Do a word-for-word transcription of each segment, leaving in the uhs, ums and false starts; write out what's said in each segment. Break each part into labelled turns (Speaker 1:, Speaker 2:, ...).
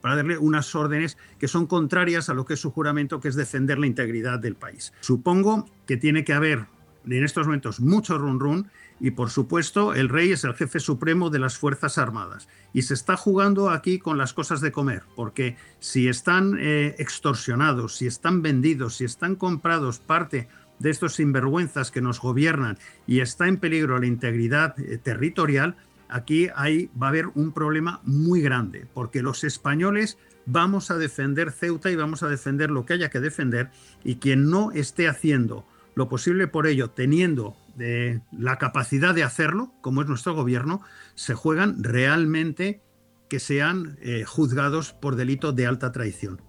Speaker 1: para darle unas órdenes que son contrarias a lo que es su juramento, que es defender la integridad del país. Supongo que tiene que haber en estos momentos mucho run run y, por supuesto, el rey es el jefe supremo de las Fuerzas Armadas y se está jugando aquí con las cosas de comer, porque si están eh, extorsionados, si están vendidos, si están comprados parte de estos sinvergüenzas que nos gobiernan y está en peligro la integridad eh, territorial, aquí hay, va a haber un problema muy grande, porque los españoles vamos a defender Ceuta y vamos a defender lo que haya que defender, y quien no esté haciendo lo posible por ello, teniendo de la capacidad de hacerlo, como es nuestro gobierno, se juegan realmente que sean eh, juzgados por delito de alta traición.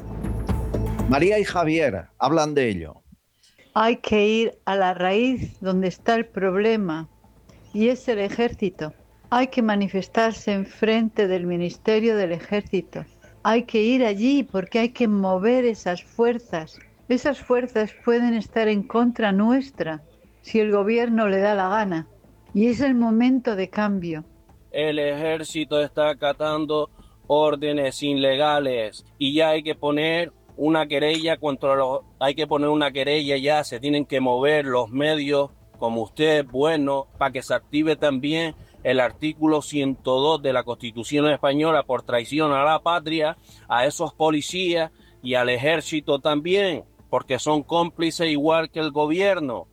Speaker 2: María y Javier hablan de ello.
Speaker 3: Hay que ir a la raíz donde está el problema, y es el ejército. Hay que manifestarse enfrente del Ministerio del Ejército. Hay que ir allí porque hay que mover esas fuerzas. Esas fuerzas pueden estar en contra nuestra si el gobierno le da la gana. Y es el momento de cambio.
Speaker 4: El ejército está acatando órdenes ilegales y ya hay que poner una querella contra los, hay que poner una querella ya, se tienen que mover los medios como usted, bueno, para que se active también el artículo ciento dos de la Constitución Española por traición a la patria, a esos policías y al ejército también, porque son cómplices igual que el gobierno.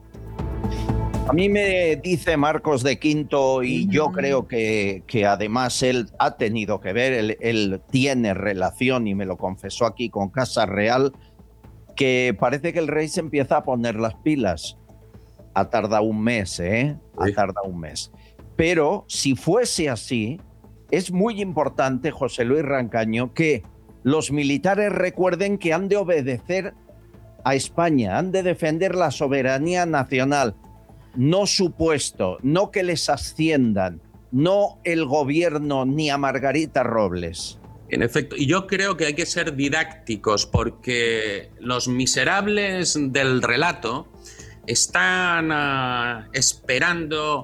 Speaker 2: A mí me dice Marcos de Quinto, y yo creo que, que además él ha tenido que ver, él, él tiene relación y me lo confesó aquí con Casa Real, que parece que el rey se empieza a poner las pilas. Ha tardado un mes, ¿eh? Ha tardado un mes. Pero si fuese así, es muy importante, José Luis Rancaño, que los militares recuerden que han de obedecer a España, han de defender la soberanía nacional, no su puesto, no que les asciendan, no el gobierno ni a Margarita Robles.
Speaker 5: En efecto, y yo creo que hay que ser didácticos porque los miserables del relato están uh, esperando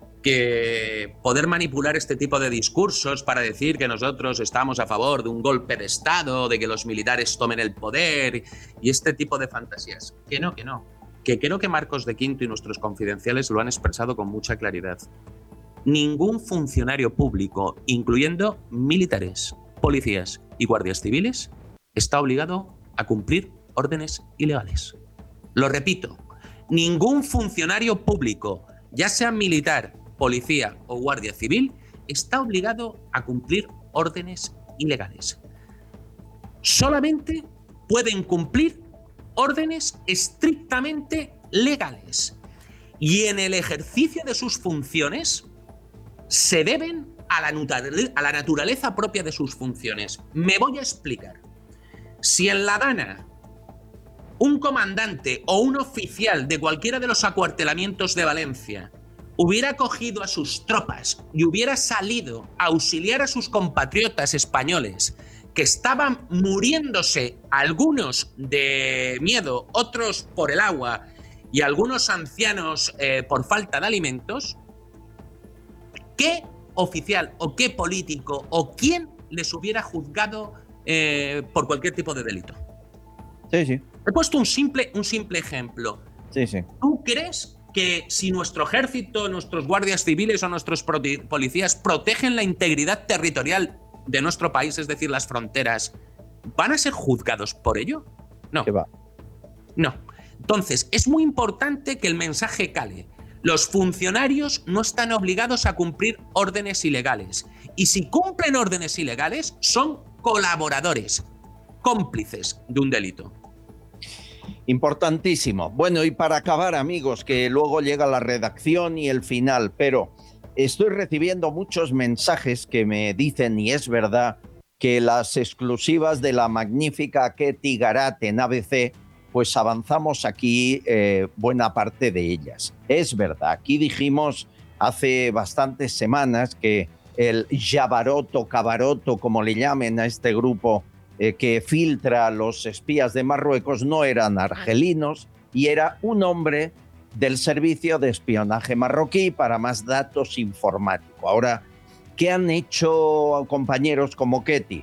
Speaker 5: que poder manipular este tipo de discursos para decir que nosotros estamos a favor de un golpe de Estado, de que los militares tomen el poder y este tipo de fantasías. Que no, que no. Que creo que Marcos de Quinto y nuestros confidenciales lo han expresado con mucha claridad. Ningún funcionario público, incluyendo militares, policías y guardias civiles, está obligado a cumplir órdenes ilegales. Lo repito, ningún funcionario público, ya sea militar, policía o guardia civil, está obligado a cumplir órdenes ilegales. Solamente pueden cumplir órdenes estrictamente legales y en el ejercicio de sus funciones se deben a la, naturaleza, a la naturaleza propia de sus funciones. Me voy a explicar. Si en La Dana un comandante o un oficial de cualquiera de los acuartelamientos de Valencia hubiera cogido a sus tropas y hubiera salido a auxiliar a sus compatriotas españoles que estaban muriéndose, algunos de miedo, otros por el agua y algunos ancianos eh, por falta de alimentos, ¿qué oficial o qué político o quién les hubiera juzgado eh, por cualquier tipo de delito?
Speaker 2: Sí, sí.
Speaker 5: He puesto un simple, un simple ejemplo.
Speaker 2: Sí, sí.
Speaker 5: ¿Tú crees que si nuestro ejército, nuestros guardias civiles o nuestros policías protegen la integridad territorial de nuestro país, es decir, las fronteras, van a ser juzgados por ello? No.
Speaker 2: ¿Qué va?
Speaker 5: No. Entonces, es muy importante que el mensaje cale. Los funcionarios no están obligados a cumplir órdenes ilegales. Y si cumplen órdenes ilegales, son colaboradores, cómplices de un delito.
Speaker 2: Importantísimo. Bueno, y para acabar, amigos, que luego llega la redacción y el final, pero estoy recibiendo muchos mensajes que me dicen, y es verdad, que las exclusivas de la magnífica Ketty Garat en A B C, pues avanzamos aquí eh, buena parte de ellas. Es verdad, aquí dijimos hace bastantes semanas que el Javaroto, Cavaroto, como le llamen a este grupo, eh, que filtra a los espías de Marruecos, no eran argelinos y era un hombre del servicio de espionaje marroquí para más datos informáticos. Ahora, ¿qué han hecho compañeros como Ketty?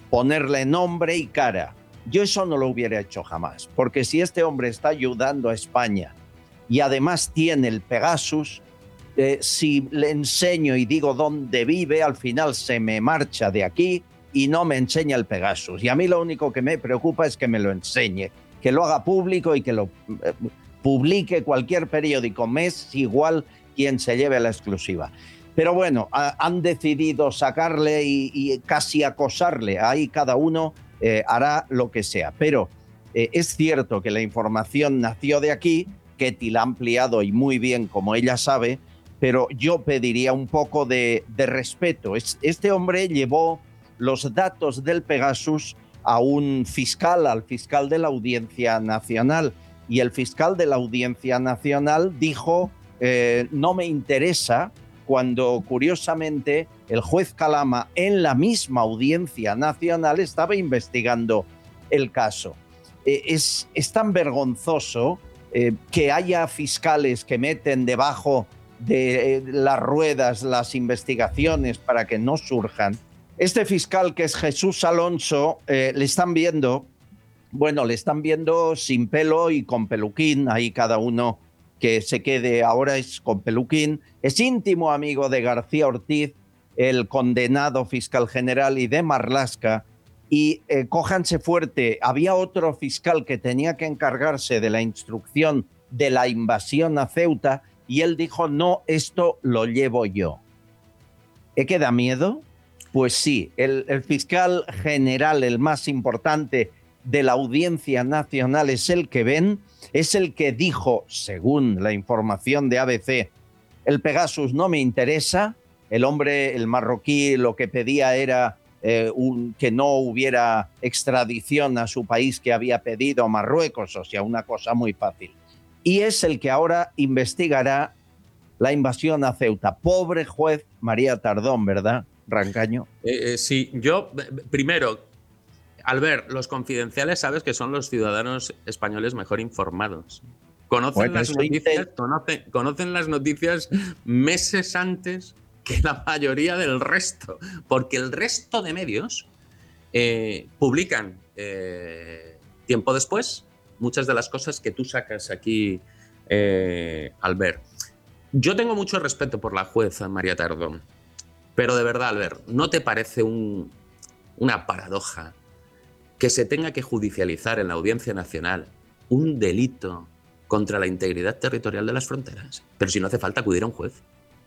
Speaker 2: ponerle nombre y cara. Yo eso no lo hubiera hecho jamás, porque si este hombre está ayudando a España y además tiene el Pegasus, eh, si le enseño y digo dónde vive, al final se me marcha de aquí y no me enseña el Pegasus. Y a mí lo único que me preocupa es que me lo enseñe, que lo haga público y que lo eh, publique cualquier periódico. Me es igual quien se lleve la exclusiva. Pero bueno, a, han decidido sacarle y, y casi acosarle. Ahí cada uno eh, hará lo que sea. Pero eh, es cierto que la información nació de aquí, Ketty la ha ampliado y muy bien, como ella sabe, pero yo pediría un poco de, de respeto. Es, este hombre llevó los datos del Pegasus a un fiscal, al fiscal de la Audiencia Nacional, y el fiscal de la Audiencia Nacional dijo, eh, no me interesa, cuando curiosamente el juez Calama en la misma Audiencia Nacional estaba investigando el caso. Eh, es, es tan vergonzoso eh, que haya fiscales que meten debajo de eh, las ruedas las investigaciones para que no surjan. Este fiscal, que es Jesús Alonso, eh, le están viendo, bueno, le están viendo sin pelo y con peluquín, ahí cada uno que se quede, ahora es con peluquín. Es íntimo amigo de García Ortiz, el condenado fiscal general, y de Marlaska. Y eh, cójanse fuerte, había otro fiscal que tenía que encargarse de la instrucción de la invasión a Ceuta y él dijo, no, esto lo llevo yo. ¿Eh, que da miedo? Pues sí, el, el fiscal general, el más importante de la Audiencia Nacional, es el que ven, es el que dijo, según la información de A B C, el Pegasus no me interesa. El hombre, el marroquí, lo que pedía era eh, un, que no hubiera extradición a su país que había pedido Marruecos, o sea, una cosa muy fácil. Y es el que ahora investigará la invasión a Ceuta. Pobre juez María Tardón, ¿verdad, Rancaño?
Speaker 5: Eh, eh, sí, yo, primero, Albert, los confidenciales sabes que son los ciudadanos españoles mejor informados. Conocen, bueno, las noticias, conocen, conocen las noticias meses antes que la mayoría del resto, porque el resto de medios eh, publican eh, tiempo después muchas de las cosas que tú sacas aquí, eh, Albert. Yo tengo mucho respeto por la jueza María Tardón, pero de verdad, Albert, ¿no te parece un, una paradoja que se tenga que judicializar en la Audiencia Nacional un delito contra la integridad territorial de las fronteras? Pero si no hace falta acudir a un juez.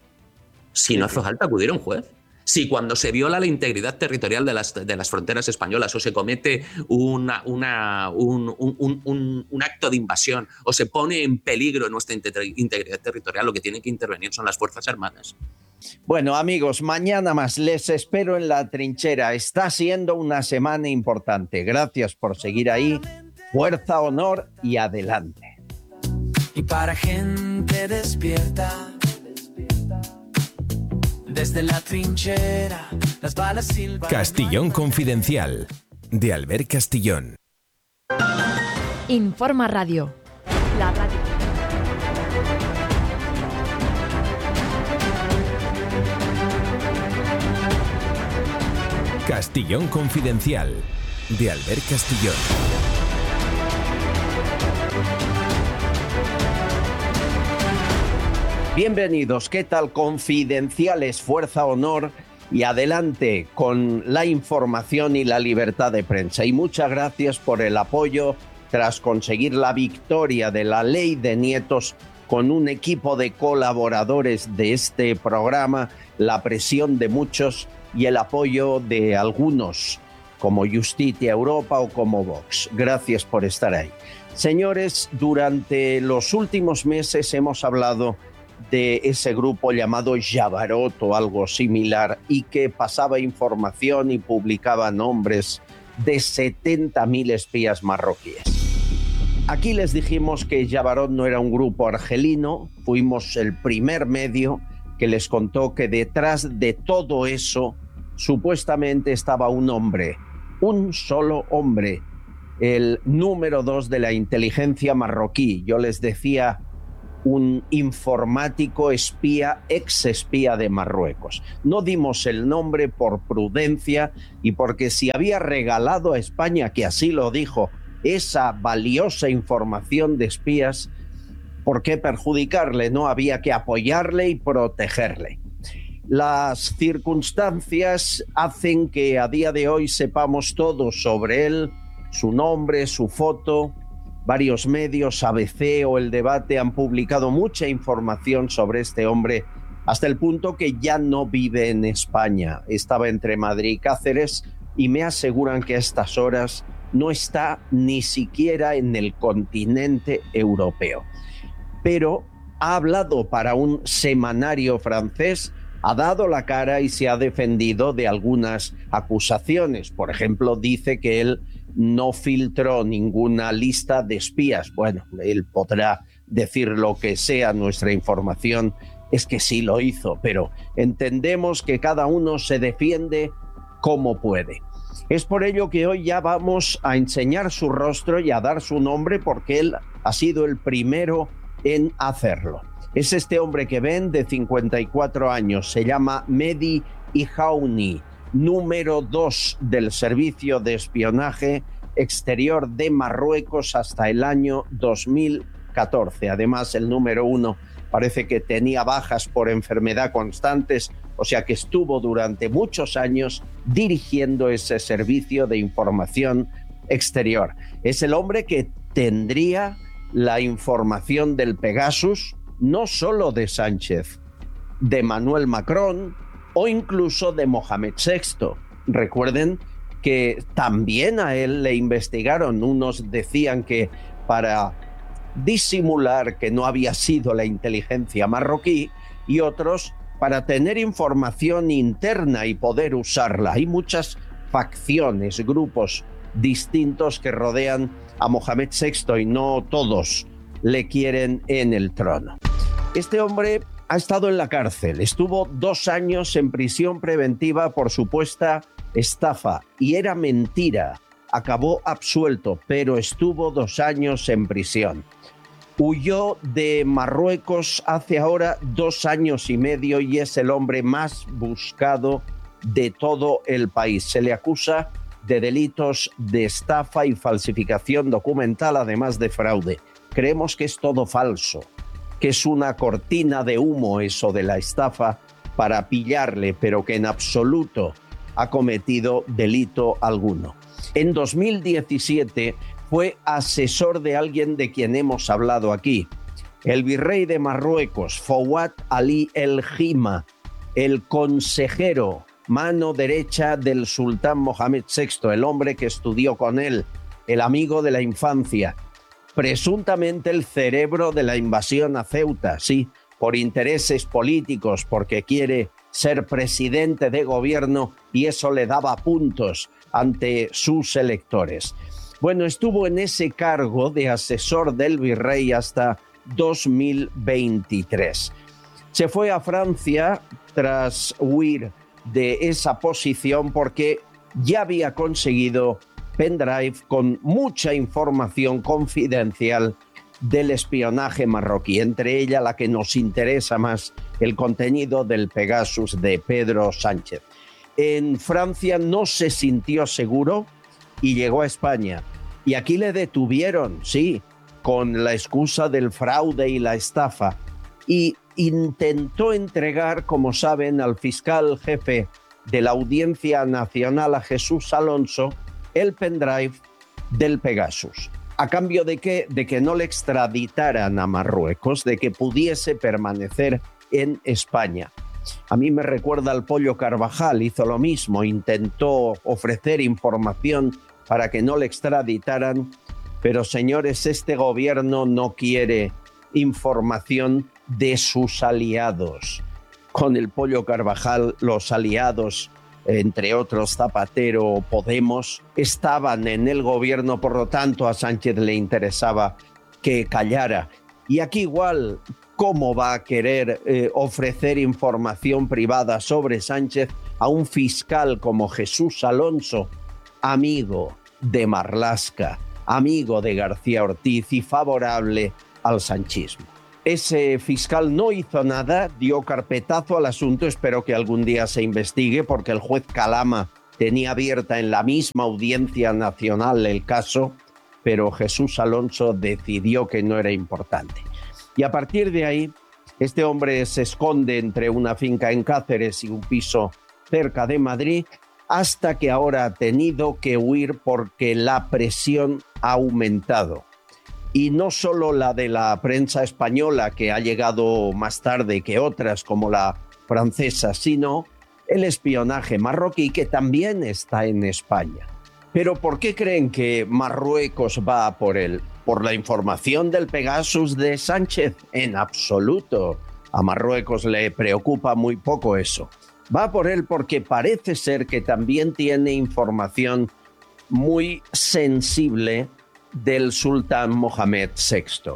Speaker 5: Si no hace falta acudir a un juez. Si cuando se viola la integridad territorial de las, de las fronteras españolas o se comete una, una, un, un, un, un acto de invasión o se pone en peligro nuestra integridad territorial, lo que tienen que intervenir son las Fuerzas Armadas.
Speaker 2: Bueno, amigos, mañana más les espero en la trinchera. Está siendo una semana importante. Gracias por seguir ahí. Fuerza, honor y adelante.
Speaker 6: Y para gente despierta, desde la trinchera, las balas silban.
Speaker 7: Castillón Confidencial, de Albert Castillón.
Speaker 8: Informa Radio. La radio.
Speaker 7: Castillón Confidencial, de Albert Castillón.
Speaker 2: Bienvenidos, ¿qué tal? Confidenciales, fuerza, honor y adelante con la información y la libertad de prensa. Y muchas gracias por el apoyo tras conseguir la victoria de la ley de nietos con un equipo de colaboradores de este programa, la presión de muchos y el apoyo de algunos, como Justitia Europa o como Vox. Gracias por estar ahí. Señores, durante los últimos meses hemos hablado de ese grupo llamado Jabarot o algo similar y que pasaba información y publicaba nombres de setenta mil espías marroquíes. Aquí les dijimos que Jabarot no era un grupo argelino, fuimos el primer medio que les contó que detrás de todo eso supuestamente estaba un hombre, un solo hombre, el número dos de la inteligencia marroquí. Yo les decía un informático espía, ex espía de Marruecos. No dimos el nombre por prudencia y porque si había regalado a España, que así lo dijo, esa valiosa información de espías, ¿por qué perjudicarle? No, había que apoyarle y protegerle. Las circunstancias hacen que a día de hoy sepamos todo sobre él, su nombre, su foto. Varios medios, A B C o El Debate, han publicado mucha información sobre este hombre, hasta el punto que ya no vive en España. Estaba entre Madrid y Cáceres y me aseguran que a estas horas no está ni siquiera en el continente europeo. Pero ha hablado para un semanario francés, ha dado la cara y se ha defendido de algunas acusaciones. Por ejemplo, dice que él no filtró ninguna lista de espías. Bueno, él podrá decir lo que sea, nuestra información es que sí lo hizo, pero entendemos que cada uno se defiende como puede. Es por ello que hoy ya vamos a enseñar su rostro y a dar su nombre, porque él ha sido el primero en hacerlo. Es este hombre que ven, de cincuenta y cuatro años, se llama Mehdi Ihaouni, número dos del Servicio de Espionaje Exterior de Marruecos hasta el año dos mil catorce. Además, el número uno parece que tenía bajas por enfermedad constantes, o sea que estuvo durante muchos años dirigiendo ese servicio de información exterior. Es el hombre que tendría la información del Pegasus, no solo de Sánchez, de Manuel Macron o incluso de Mohamed sexto. Recuerden que también a él le investigaron. Unos decían que para disimular que no había sido la inteligencia marroquí y otros para tener información interna y poder usarla. Hay muchas facciones, grupos distintos que rodean a Mohamed sexto y no todos le quieren en el trono. Este hombre ha estado en la cárcel, estuvo dos años en prisión preventiva por supuesta estafa y era mentira. Acabó absuelto, pero estuvo dos años en prisión. Huyó de Marruecos hace ahora dos años y medio y es el hombre más buscado de todo el país. Se le acusa de delitos de estafa y falsificación documental, además de fraude. Creemos que es todo falso, que es una cortina de humo eso de la estafa para pillarle, pero que en absoluto ha cometido delito alguno. En dos mil diecisiete fue asesor de alguien de quien hemos hablado aquí, el virrey de Marruecos, Fouad Ali El Hima, el consejero, mano derecha del sultán Mohamed sexto, el hombre que estudió con él, el amigo de la infancia, presuntamente el cerebro de la invasión a Ceuta, sí, por intereses políticos, porque quiere ser presidente de gobierno y eso le daba puntos ante sus electores. Bueno, estuvo en ese cargo de asesor del virrey hasta dos mil veintitrés. Se fue a Francia tras huir de esa posición porque ya había conseguido pendrive con mucha información confidencial del espionaje marroquí, entre ella la que nos interesa más, el contenido del Pegasus de Pedro Sánchez. En Francia no se sintió seguro y llegó a España. Y aquí le detuvieron, sí, con la excusa del fraude y la estafa. Y intentó entregar, como saben, al fiscal jefe de la Audiencia Nacional, a Jesús Alonso, el pendrive del Pegasus. ¿A cambio de qué? De que no le extraditaran a Marruecos, de que pudiese permanecer en España. A mí me recuerda al Pollo Carvajal, hizo lo mismo, intentó ofrecer información para que no le extraditaran, pero señores, este gobierno no quiere información de sus aliados. Con el Pollo Carvajal, los aliados, entre otros Zapatero, Podemos, estaban en el gobierno, por lo tanto a Sánchez le interesaba que callara. Y aquí igual, ¿cómo va a querer eh, ofrecer información privada sobre Sánchez a un fiscal como Jesús Alonso, amigo de Marlaska, amigo de García Ortiz y favorable al sanchismo? Ese fiscal no hizo nada, dio carpetazo al asunto, espero que algún día se investigue, porque el juez Calama tenía abierta en la misma audiencia nacional el caso, pero Jesús Alonso decidió que no era importante. Y a partir de ahí, este hombre se esconde entre una finca en Cáceres y un piso cerca de Madrid, hasta que ahora ha tenido que huir porque la presión ha aumentado. Y no solo la de la prensa española, que ha llegado más tarde que otras, como la francesa, sino el espionaje marroquí, que también está en España. Pero ¿por qué creen que Marruecos va a por él? ¿Por la información del Pegasus de Sánchez? En absoluto. A Marruecos le preocupa muy poco eso. Va por él porque parece ser que también tiene información muy sensible del sultán Mohamed sexto.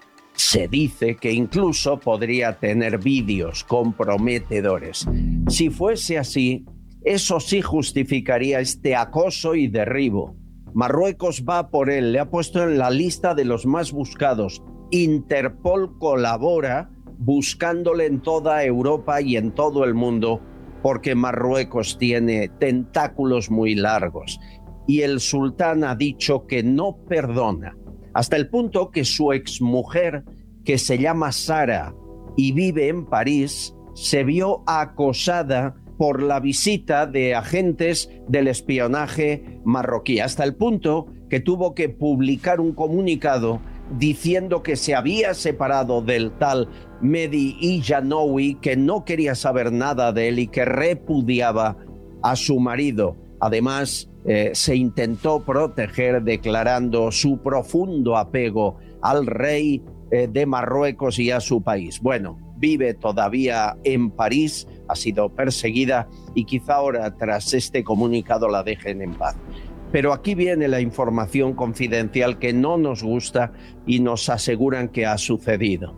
Speaker 2: Se dice que incluso podría tener vídeos comprometedores. Si fuese así, eso sí justificaría este acoso y derribo. Marruecos va por él, le ha puesto en la lista de los más buscados. Interpol colabora buscándole en toda Europa y en todo el mundo, porque Marruecos tiene tentáculos muy largos. Y el sultán ha dicho que no perdona, hasta el punto que su exmujer, que se llama Sara y vive en París, se vio acosada por la visita de agentes del espionaje marroquí, hasta el punto que tuvo que publicar un comunicado diciendo que se había separado del tal Mehdi Ijanoui, que no quería saber nada de él y que repudiaba a su marido. Además, eh, se intentó proteger declarando su profundo apego al rey eh, de Marruecos y a su país. Bueno, vive todavía en París, ha sido perseguida y quizá ahora tras este comunicado la dejen en paz. Pero aquí viene la información confidencial que no nos gusta y nos aseguran que ha sucedido.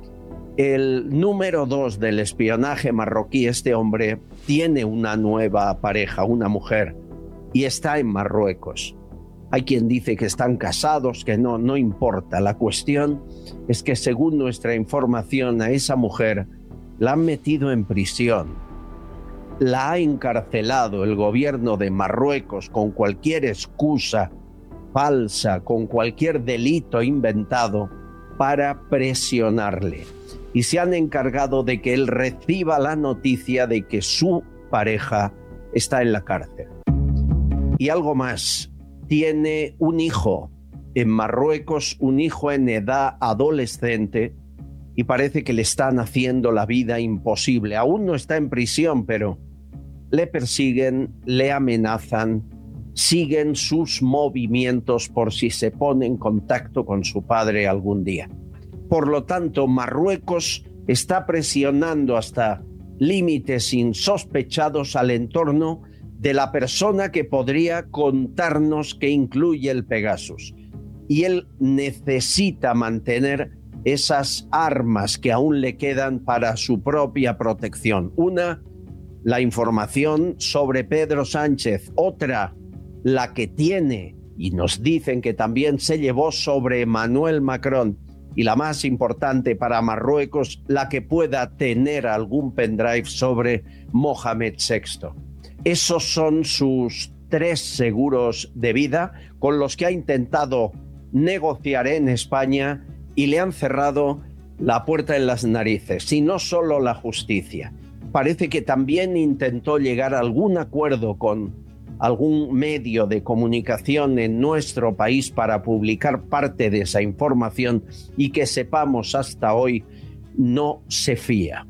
Speaker 2: El número dos del espionaje marroquí, este hombre, tiene una nueva pareja, una mujer, y está en Marruecos. Hay quien dice que están casados, que no, no importa. La cuestión es que según nuestra información a esa mujer la han metido en prisión. La ha encarcelado el gobierno de Marruecos con cualquier excusa falsa, con cualquier delito inventado para presionarle. Y se han encargado de que él reciba la noticia de que su pareja está en la cárcel. Y algo más, tiene un hijo en Marruecos, un hijo en edad adolescente, y parece que le están haciendo la vida imposible. Aún no está en prisión, pero le persiguen, le amenazan, siguen sus movimientos por si se pone en contacto con su padre algún día. Por lo tanto, Marruecos está presionando hasta límites insospechados al entorno de la persona que podría contarnos qué incluye el Pegasus. Y él necesita mantener esas armas que aún le quedan para su propia protección. Una, la información sobre Pedro Sánchez. Otra, la que tiene, y nos dicen que también se llevó sobre Emmanuel Macron. Y la más importante para Marruecos, la que pueda tener algún pendrive sobre Mohamed sexto. Esos son sus tres seguros de vida con los que ha intentado negociar en España y le han cerrado la puerta en las narices. Y no solo la justicia. Parece que también intentó llegar a algún acuerdo con algún medio de comunicación en nuestro país para publicar parte de esa información y que sepamos hasta hoy no se fía.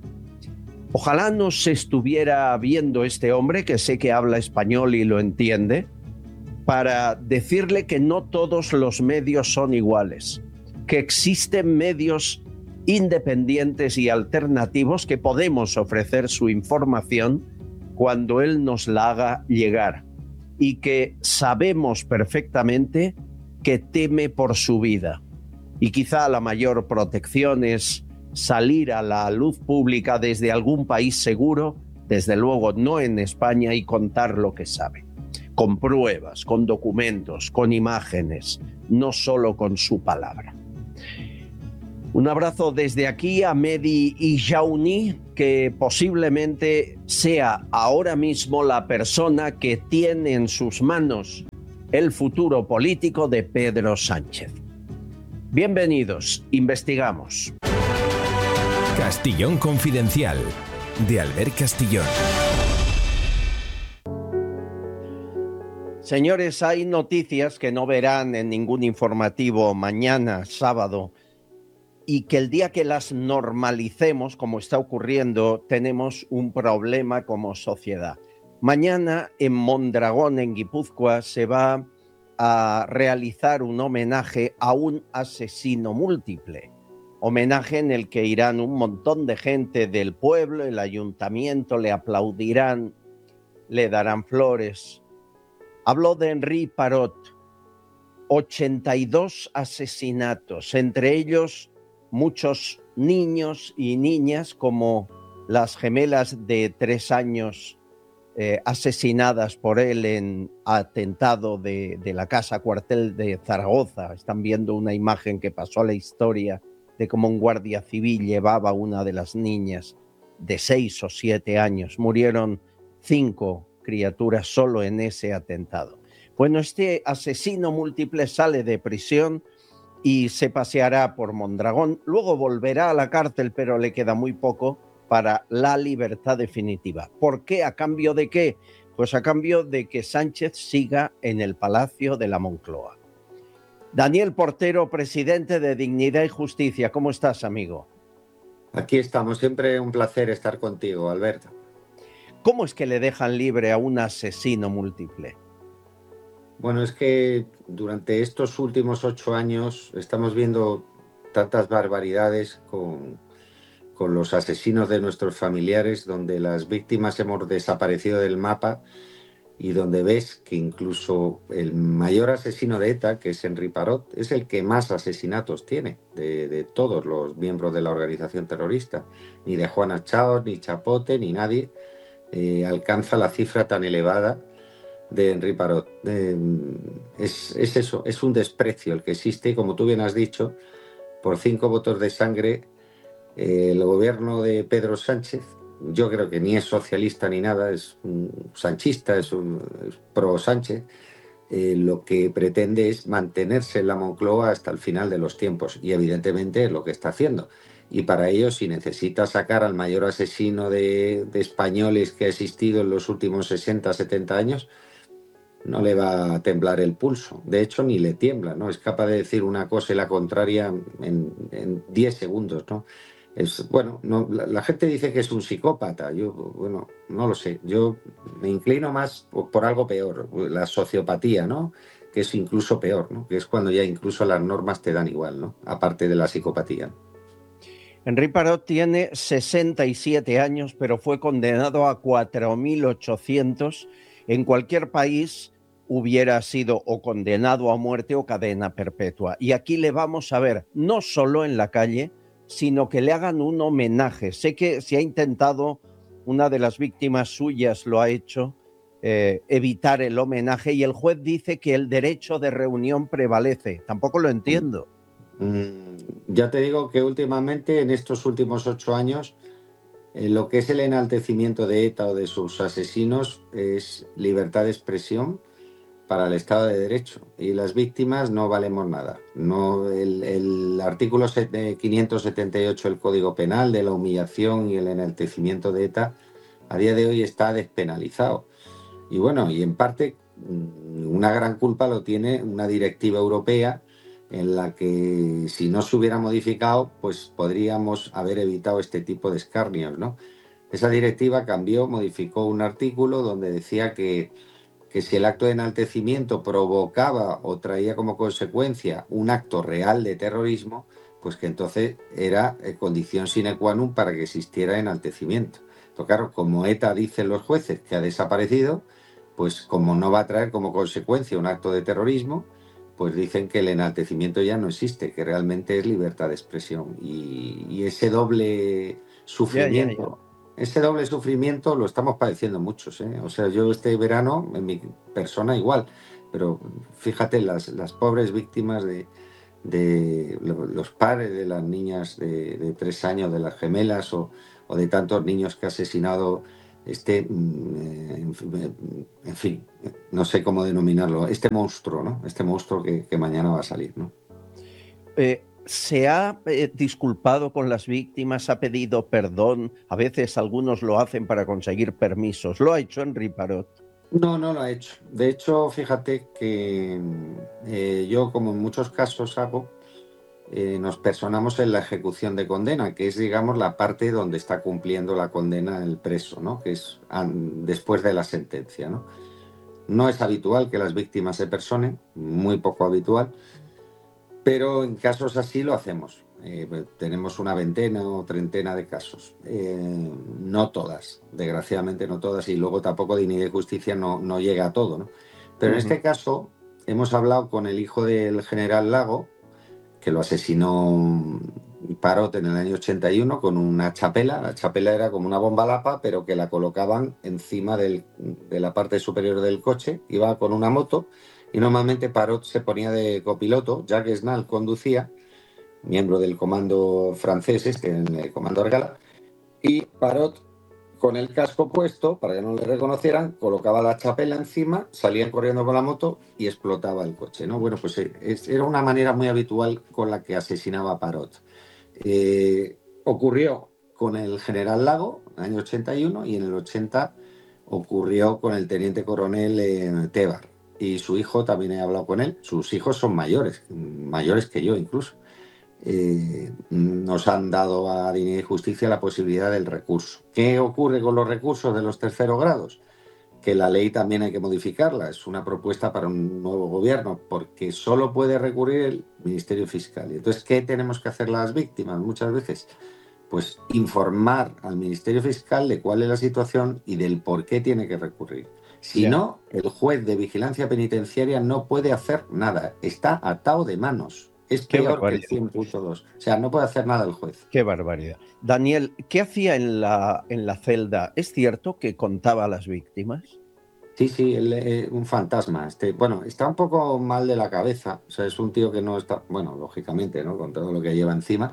Speaker 2: Ojalá nos estuviera viendo este hombre, que sé que habla español y lo entiende, para decirle que no todos los medios son iguales, que existen medios independientes y alternativos que podemos ofrecer su información cuando él nos la haga llegar, y que sabemos perfectamente que teme por su vida. Y quizá la mayor protección es salir a la luz pública desde algún país seguro, desde luego no en España, y contar lo que sabe, con pruebas, con documentos, con imágenes, no solo con su palabra. Un abrazo desde aquí a Mehdi Ijauni, que posiblemente sea ahora mismo la persona que tiene en sus manos el futuro político de Pedro Sánchez. Bienvenidos, investigamos.
Speaker 7: Castillón Confidencial, de Albert Castillón.
Speaker 2: Señores, hay noticias que no verán en ningún informativo mañana, sábado, y que el día que las normalicemos, como está ocurriendo, tenemos un problema como sociedad. Mañana en Mondragón, en Guipúzcoa, se va a realizar un homenaje a un asesino múltiple. Homenaje en el que irán un montón de gente del pueblo, el ayuntamiento, le aplaudirán, le darán flores. Habló de Henri Parot, ochenta y dos asesinatos, entre ellos muchos niños y niñas, como las gemelas de tres años eh, asesinadas por él en atentado de, de la casa cuartel de Zaragoza. Están viendo una imagen que pasó a la historia de cómo un guardia civil llevaba a una de las niñas de seis o siete años. Murieron cinco criaturas solo en ese atentado. Bueno, este asesino múltiple sale de prisión y se paseará por Mondragón, luego volverá a la cárcel, pero le queda muy poco para la libertad definitiva. ¿Por qué? ¿A cambio de qué? Pues a cambio de que Sánchez siga en el Palacio de la Moncloa. Daniel Portero, presidente de Dignidad y Justicia, ¿cómo estás, amigo?
Speaker 9: Aquí estamos, siempre un placer estar contigo, Alberto.
Speaker 2: ¿Cómo es que le dejan libre a un asesino múltiple?
Speaker 9: Bueno, es que durante estos últimos ocho años estamos viendo tantas barbaridades con, con los asesinos de nuestros familiares, donde las víctimas hemos desaparecido del mapa y donde ves que incluso el mayor asesino de ETA, que es Henri Parot, es el que más asesinatos tiene de, de todos los miembros de la organización terrorista. Ni de Juana Chao, ni Chapote, ni nadie eh, alcanza la cifra tan elevada de Henri Parot. Eh, es, es eso, es un desprecio el que existe, como tú bien has dicho, por cinco votos de sangre. Eh, el gobierno de Pedro Sánchez, yo creo que ni es socialista ni nada, es un sanchista, es un es pro Sánchez, eh, lo que pretende es mantenerse en la Moncloa hasta el final de los tiempos, y evidentemente es lo que está haciendo. Y para ello, si necesita sacar al mayor asesino de, de españoles que ha existido en los últimos sesenta, setenta años, no le va a temblar el pulso. De hecho, ni le tiembla, ¿no? Es capaz de decir una cosa y la contraria en, en diez segundos, ¿no? Es, bueno, no, la, la gente dice que es un psicópata. Yo, bueno, no lo sé. Yo me inclino más por, por algo peor, la sociopatía, ¿no? Que es incluso peor, ¿no? Que es cuando ya incluso las normas te dan igual, ¿no? Aparte de la psicopatía.
Speaker 2: Henri Parot tiene sesenta y siete años, pero fue condenado a cuatro mil ochocientos. En cualquier país hubiera sido o condenado a muerte o cadena perpetua. Y aquí le vamos a ver, no solo en la calle, sino que le hagan un homenaje. Sé que se ha intentado, una de las víctimas suyas lo ha hecho, eh, evitar el homenaje, y el juez dice que el derecho de reunión prevalece. Tampoco lo entiendo.
Speaker 9: Mm, ya te digo que últimamente, en estos últimos ocho años, eh, lo que es el enaltecimiento de ETA o de sus asesinos es libertad de expresión para el Estado de Derecho, y las víctimas no valemos nada. No, el, el artículo quinientos setenta y ocho del Código Penal de la humillación y el enaltecimiento de ETA a día de hoy está despenalizado. Y bueno, y en parte una gran culpa lo tiene una directiva europea en la que, si no se hubiera modificado, pues podríamos haber evitado este tipo de escarnios, ¿no? Esa directiva cambió, modificó un artículo donde decía que que si el acto de enaltecimiento provocaba o traía como consecuencia un acto real de terrorismo, pues que entonces era condición sine qua non para que existiera enaltecimiento. Pero claro, como ETA dicen los jueces que ha desaparecido, pues como no va a traer como consecuencia un acto de terrorismo, pues dicen que el enaltecimiento ya no existe, que realmente es libertad de expresión. Y, y ese doble sufrimiento... Ya, ya, ya. Ese doble sufrimiento lo estamos padeciendo muchos, ¿eh? O sea, yo este verano, en mi persona igual, pero fíjate, las, las pobres víctimas de, de los padres de las niñas de, de tres años, de las gemelas, o, o de tantos niños que ha asesinado este, en, en fin, no sé cómo denominarlo, este monstruo, ¿no? Este monstruo que, que mañana va a salir, ¿no?
Speaker 2: Eh, ¿Se ha eh, disculpado con las víctimas? ¿Ha pedido perdón? A veces algunos lo hacen para conseguir permisos. ¿Lo ha hecho Henri Parot?
Speaker 9: No, no lo ha hecho. De hecho, fíjate que eh, yo, como en muchos casos hago, eh, nos personamos en la ejecución de condena, que es, digamos, la parte donde está cumpliendo la condena el preso, ¿no? Que es an, después de la sentencia, ¿no? No es habitual que las víctimas se personen, muy poco habitual, pero en casos así lo hacemos. Eh, tenemos una veintena o treintena de casos. Eh, no todas, desgraciadamente no todas, y luego tampoco Dignidad y Justicia no, no llega a todo, ¿no? Pero uh-huh. En este caso hemos hablado con el hijo del general Lago, que lo asesinó Parot en el año ochenta y uno con una chapela. La chapela era como una bomba lapa, pero que la colocaban encima del, de la parte superior del coche. Iba con una moto y normalmente Parot se ponía de copiloto. Jacques Snall conducía, miembro del comando francés, este, en el comando Argala, y Parot, con el casco puesto, para que no le reconocieran, colocaba la chapela encima, salían corriendo con la moto y explotaba el coche, ¿no? Bueno, pues es, era una manera muy habitual con la que asesinaba a Parot. Eh, ocurrió con el general Lago, en el año ochenta y uno, y en el ochenta ocurrió con el teniente coronel eh, Tebar. Y su hijo, también he hablado con él, sus hijos son mayores, mayores que yo incluso. Eh, nos han dado a Dignidad y Justicia la posibilidad del recurso. ¿Qué ocurre con los recursos de los terceros grados? Que la ley también hay que modificarla, es una propuesta para un nuevo gobierno, porque solo puede recurrir el Ministerio Fiscal. Entonces, ¿qué tenemos que hacer las víctimas muchas veces? Pues informar al Ministerio Fiscal de cuál es la situación y del por qué tiene que recurrir. Si yeah. no, el juez de vigilancia penitenciaria no puede hacer nada, está atado de manos. Es peor que el cien punto dos. O sea, no puede hacer nada el juez.
Speaker 2: Qué barbaridad. Daniel, ¿qué hacía en la, en la celda? ¿Es cierto que contaba a las víctimas?
Speaker 9: Sí, sí, él es un fantasma. Este, bueno, está un poco mal de la cabeza. O sea, es un tío que no está... Bueno, lógicamente, ¿no? Con todo lo que lleva encima.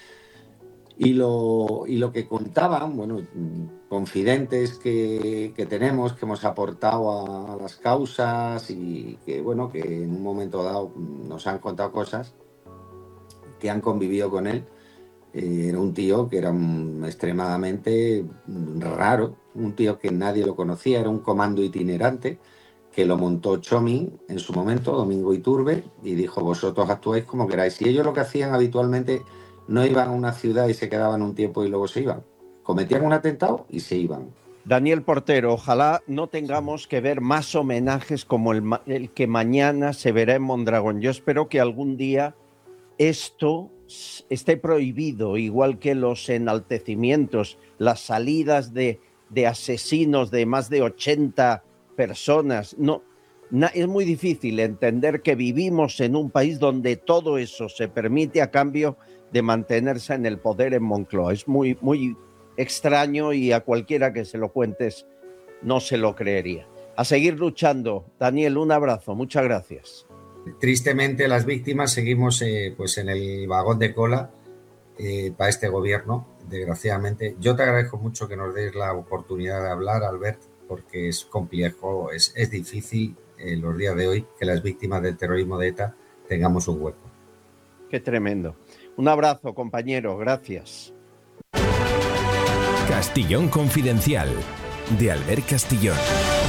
Speaker 9: Y lo, y lo que contaban, bueno, confidentes que, que tenemos, que hemos aportado a, a las causas y que, bueno, que en un momento dado nos han contado cosas, que han convivido con él. Eh, era un tío que era um, extremadamente raro, un tío que nadie lo conocía, era un comando itinerante que lo montó Chomi en su momento, Domingo Iturbe, y dijo, vosotros actuáis como queráis. Y ellos lo que hacían habitualmente, no iban a una ciudad y se quedaban un tiempo y luego se iban. Cometían un atentado y se iban.
Speaker 2: Daniel Portero, ojalá no tengamos que ver más homenajes como el, el que mañana se verá en Mondragón. Yo espero que algún día esto esté prohibido, igual que los enaltecimientos, las salidas de, de asesinos de más de ochenta personas. No, na, es muy difícil entender que vivimos en un país donde todo eso se permite a cambio de mantenerse en el poder en Moncloa. Es muy, muy extraño y a cualquiera que se lo cuentes no se lo creería. A seguir luchando. Daniel, un abrazo. Muchas gracias.
Speaker 9: Tristemente, las víctimas seguimos eh, pues en el vagón de cola eh, para este gobierno, desgraciadamente. Yo te agradezco mucho que nos des la oportunidad de hablar, Albert, porque es complejo, es, es difícil en eh, los días de hoy que las víctimas del terrorismo de ETA tengamos un hueco.
Speaker 2: Qué tremendo. Un abrazo, compañero. Gracias.
Speaker 7: Castillón Confidencial, de Albert Castillón.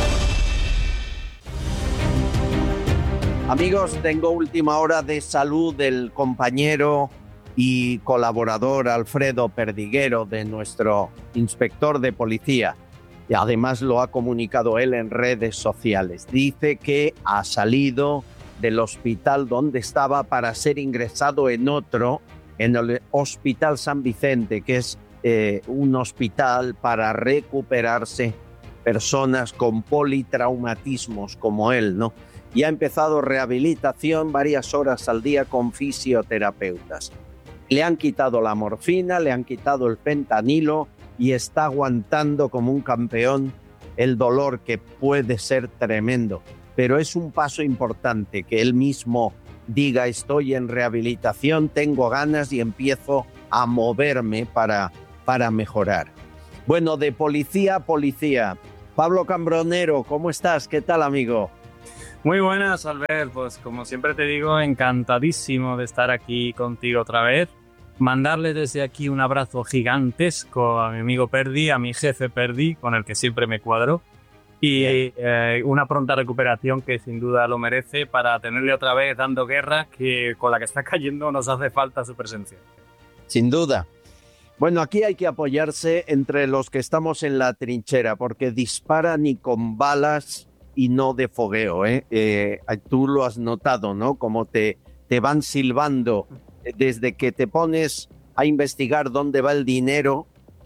Speaker 2: Amigos, tengo última hora de salud del compañero y colaborador Alfredo Perdiguero, de nuestro inspector de policía. Y además lo ha comunicado él en redes sociales. Dice que ha salido del hospital donde estaba para ser ingresado en otro, en el Hospital San Vicente, que es eh, un hospital para recuperarse personas con politraumatismos como él, ¿no? Y ha empezado rehabilitación varias horas al día con fisioterapeutas. Le han quitado la morfina, le han quitado el fentanilo y está aguantando como un campeón el dolor, que puede ser tremendo. pero es un paso importante que él mismo diga estoy en rehabilitación, tengo ganas y empiezo a moverme para, para mejorar. Bueno, de policía a policía. Pablo Cambronero, ¿cómo estás? ¿Qué tal, amigo?
Speaker 10: Muy buenas, Albert. Pues como siempre te digo, encantadísimo de estar aquí contigo otra vez. Mandarle desde aquí un abrazo gigantesco a mi amigo Perdi, a mi jefe Perdi, con el que siempre me cuadro. Y eh, una pronta recuperación que sin duda lo merece para tenerle otra vez dando guerra, que con la que está cayendo nos hace falta su presencia.
Speaker 2: Sin duda. Bueno, aquí hay que apoyarse entre los que estamos en la trinchera, porque disparan y con balas y no de fogueo, ¿eh? Eh, tú lo has notado, ¿no? Como te, te van silbando desde que te pones a investigar dónde va el dinero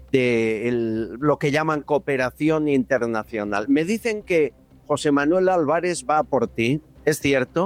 Speaker 2: de el, lo que llaman cooperación internacional. Me dicen que José Manuel Álvarez va por ti, ¿es cierto?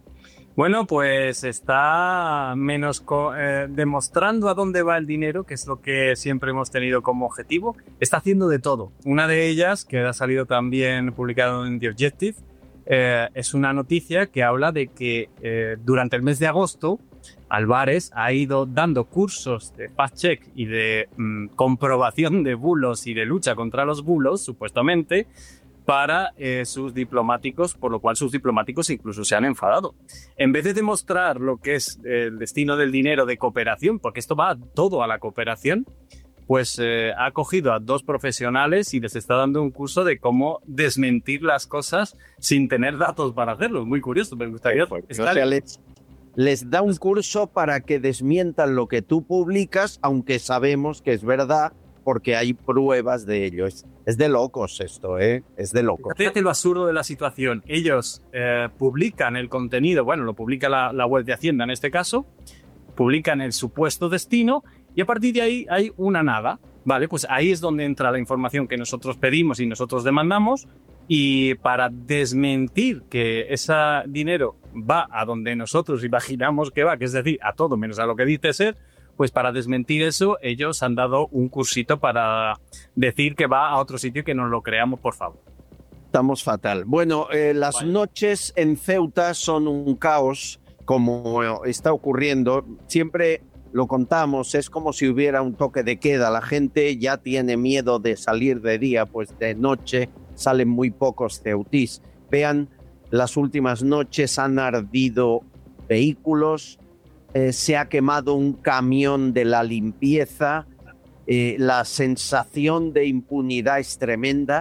Speaker 10: Bueno, pues está menos co- eh, demostrando a dónde va el dinero, que es lo que siempre hemos tenido como objetivo. Está haciendo de todo. Una de ellas, que ha salido también publicado en The Objective, eh, es una noticia que habla de que eh, durante el mes de agosto Álvarez ha ido dando cursos de fact-check y de mmm, comprobación de bulos y de lucha contra los bulos, supuestamente, para eh, sus diplomáticos, por lo cual sus diplomáticos incluso se han enfadado. En vez de demostrar lo que es el destino del dinero de cooperación, porque esto va todo a la cooperación, pues eh, ha cogido a dos profesionales y les está dando un curso de cómo desmentir las cosas sin tener datos para hacerlo. Muy curioso, me gustaría...
Speaker 2: O sea, les, les da un curso para que desmientan lo que tú publicas, aunque sabemos que es verdad, porque hay pruebas de ello. Es, es de locos esto, ¿eh? Es de locos.
Speaker 10: Fíjate lo absurdo de la situación. Ellos eh, publican el contenido, bueno, lo publica la, la web de Hacienda en este caso, publican el supuesto destino y a partir de ahí hay una nada, ¿vale? Pues ahí es donde entra la información que nosotros pedimos y nosotros demandamos, y para desmentir que ese dinero va a donde nosotros imaginamos que va, que es decir, a todo menos a lo que dice ser, pues para desmentir eso ellos han dado un cursito para decir que va a otro sitio y que nos lo creamos, por favor.
Speaker 2: Estamos fatal. Bueno, eh, las vale. noches en Ceuta son un caos, como está ocurriendo. Siempre lo contamos, es como si hubiera un toque de queda. La gente ya tiene miedo de salir de día, pues de noche salen muy pocos ceutís. Vean, las últimas noches han ardido vehículos, eh, se ha quemado un camión de la limpieza, eh, la sensación de impunidad es tremenda.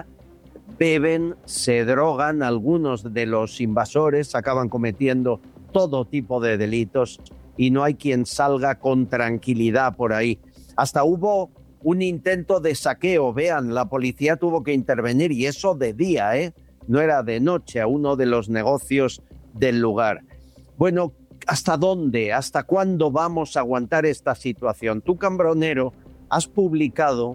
Speaker 2: Beben, se drogan, algunos de los invasores acaban cometiendo todo tipo de delitos y no hay quien salga con tranquilidad por ahí. Hasta hubo un intento de saqueo, vean, la policía tuvo que intervenir y eso de día, ¿eh? No era de noche, a uno de los negocios del lugar. Bueno, ¿hasta dónde? ¿Hasta cuándo vamos a aguantar esta situación? Tú, Cambronero, has publicado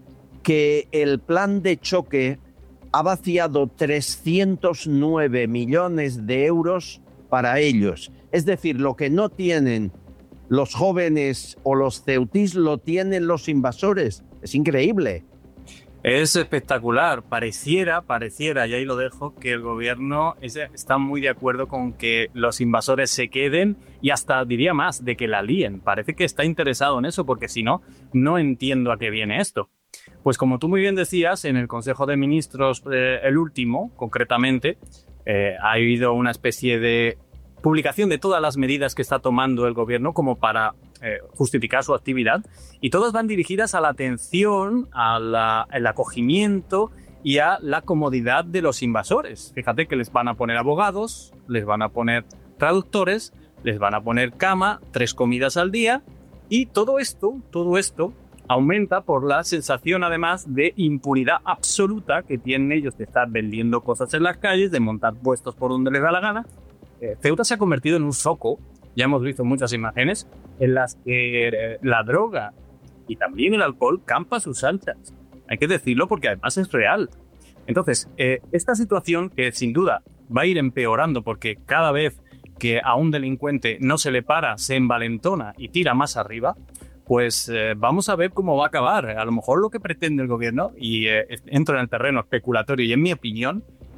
Speaker 2: que el plan de choque ha vaciado trescientos nueve millones de euros para ellos. Es decir, lo que no tienen los jóvenes o los ceutís lo tienen los invasores. Es increíble.
Speaker 10: Es espectacular. Pareciera, pareciera, y ahí lo dejo, que el gobierno es, está muy de acuerdo con que los invasores se queden y hasta diría más, de que la líen. Parece que está interesado en eso, porque si no, no entiendo a qué viene esto. Pues como tú muy bien decías, en el Consejo de Ministros, eh, el último, concretamente, eh, ha habido una especie de publicación de todas las medidas que está tomando el gobierno como para eh, justificar su actividad, y todas van dirigidas a la atención, a la, al acogimiento y a la comodidad de los invasores. Fíjate que les van a poner abogados, les van a poner traductores, les van a poner cama, tres comidas al día, y todo esto, todo esto aumenta por la sensación además de impunidad absoluta que tienen ellos de estar vendiendo cosas en las calles, de montar puestos por donde les da la gana. Eh, Ceuta se ha convertido en un zoco, ya hemos visto muchas imágenes, en las que eh, la droga y también el alcohol campa sus altas. Hay que decirlo porque además es real. Entonces, eh, esta situación que sin duda va a ir empeorando porque cada vez que a un delincuente no se le para, se envalentona y tira más arriba, pues eh, vamos a ver cómo va a acabar. A lo mejor lo que pretende el gobierno, y eh, entro en el terreno especulatorio y en mi opinión,